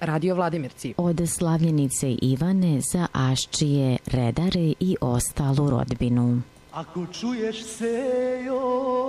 Radio Vladimirci. Od slavljenice Ivane za Aščije, redare i ostalu rodbinu. Ako čuješ, Sejo,